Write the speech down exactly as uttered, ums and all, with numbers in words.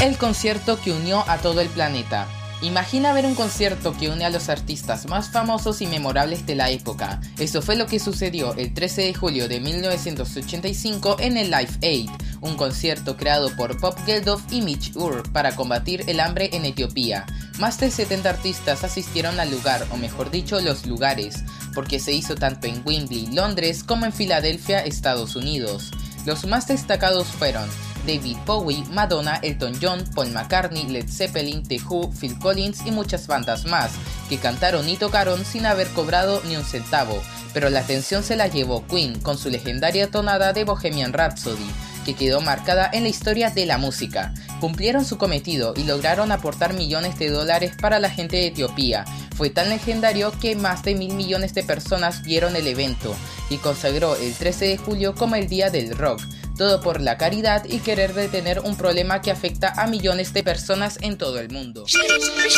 El concierto que unió a todo el planeta. Imagina ver un concierto que une a los artistas más famosos y memorables de la época. Eso fue lo que sucedió el trece de julio de mil novecientos ochenta y cinco en el Live Aid, un concierto creado por Bob Geldof y Mitch Ure para combatir el hambre en Etiopía. Más de setenta artistas asistieron al lugar, o mejor dicho, los lugares, porque se hizo tanto en Wembley, Londres, como en Filadelfia, Estados Unidos. Los más destacados fueron David Bowie, Madonna, Elton John, Paul McCartney, Led Zeppelin, The Who, Phil Collins y muchas bandas más, que cantaron y tocaron sin haber cobrado ni un centavo, pero la atención se la llevó Queen con su legendaria tonada de Bohemian Rhapsody, que quedó marcada en la historia de la música. Cumplieron su cometido y lograron aportar millones de dólares para la gente de Etiopía. Fue tan legendario que más de mil millones de personas vieron el evento y consagró el trece de julio como el Día del Rock. Todo por la caridad y querer detener un problema que afecta a millones de personas en todo el mundo.